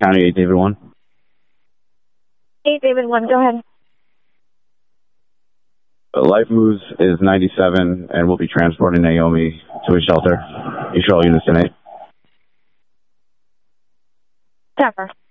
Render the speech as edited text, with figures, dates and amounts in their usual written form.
County 8, David 1. 8, David 1, go ahead. Life Moves is 97 and will be transporting Naomi to a shelter. You should all units tonight. Taffer.